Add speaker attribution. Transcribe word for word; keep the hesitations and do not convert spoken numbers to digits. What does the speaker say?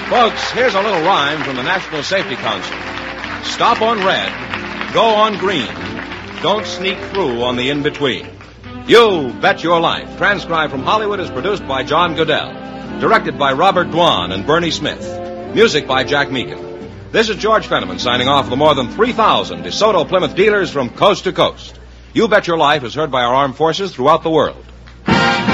Speaker 1: Folks, here's a little rhyme from the National Safety Council. Stop on red, go on green, don't sneak through on the in-between. You Bet Your Life, transcribed from Hollywood, is produced by John Goodell. Directed by Robert Dwan and Bernie Smith. Music by Jack Meakin. This is George Fenneman signing off for the more than three thousand DeSoto Plymouth dealers from coast to coast. You Bet Your Life is heard by our armed forces throughout the world.